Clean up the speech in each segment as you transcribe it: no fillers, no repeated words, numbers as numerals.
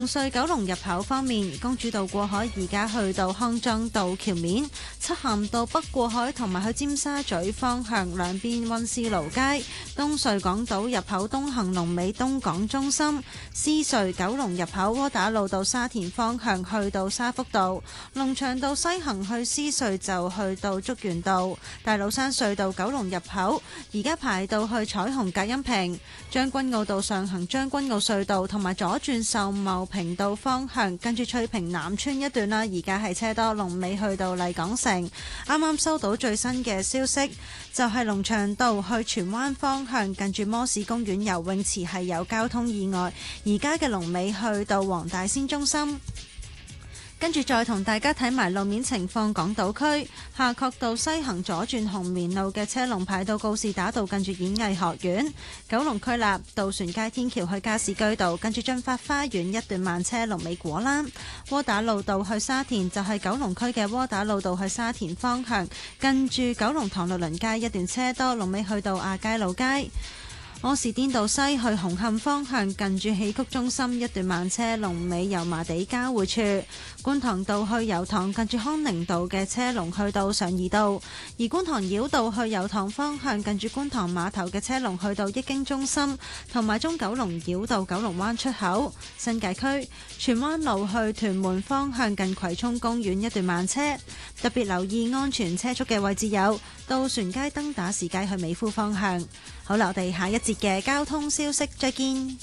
紅隧九龍入口方面，公主道過海而家去到康莊道橋面，漆咸道北過海同埋去尖沙咀方向兩邊溫思勞街，東隧港島入口東行龍尾東港中心，獅隧九龍入口窩打老道沙田方向去到沙福道，龍翔道西行去獅隧就去到竹園道，大老山隧道九龍入口而家排到去彩虹隔音屏，將軍澳道上行將軍澳隧道同埋左轉秀茂平道方向跟住翠屏南村一段啦，而家係車多，龍尾去到麗港城。啱啱收到最新嘅消息，就係龍翔道去荃灣方向近住摩士公園游泳池係有交通意外，而家嘅龍尾去到黃大仙中心。跟住再同大家睇埋路面情況，港島區夏慤道西行左轉紅棉路嘅車龍排到告士打道近住演藝學院，九龍區立渡船街天橋去加士居道跟住進發花園一段慢車龍尾果欄，窩打老道去沙田就係九龍區嘅窩打老道去沙田方向近住九龍塘律倫街一段車多，龍尾去到亞皆老街。柯士甸道西去紅磡方向近住戲曲中心一段慢車，龍尾油麻地交匯處。觀塘道去油塘近住康寧道嘅車龍去到上怡道，而觀塘繞道去油塘方向近住觀塘碼頭嘅車龍去到益京中心，同埋中九龍繞道九龍灣出口。新界區荃灣路去屯門方向近葵涌公園一段慢車，特別留意安全車速嘅位置有渡船街登打士街去美孚方向。好啦，我哋下一節嘅交通消息再見。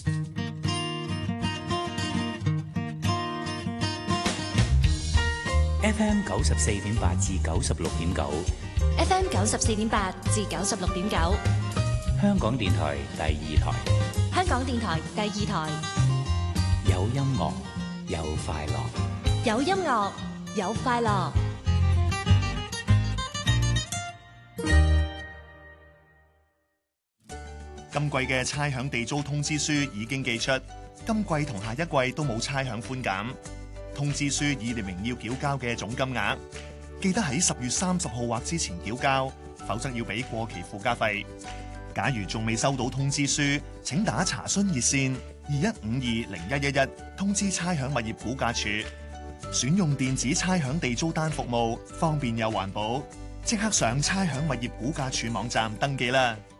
FM 94.8至96.9 FM 94.8至96.9， 香港電台第二台， 香港電台第二台， 有音樂有快樂， 有音樂有快樂。 今季嘅差餉地租通知書已經寄出，今季同下一季都冇差餉寬減。通知書已列明要繳交嘅總金額，記得喺10月30號或之前繳交，否則要俾過期附加費。假如仲未收到通知書，請打查詢熱線21520111通知差餉物業估價署。選用電子差餉地租單服務，方便又環保。即刻上差餉物業估價署網站登記啦。